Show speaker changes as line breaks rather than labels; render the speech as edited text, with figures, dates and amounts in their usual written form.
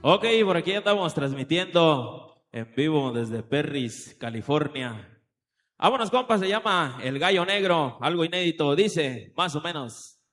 Ok, por aquí andamos transmitiendo en vivo desde Perris, California. Vámonos, compa, se llama El Gallo Negro, algo inédito, dice más o menos.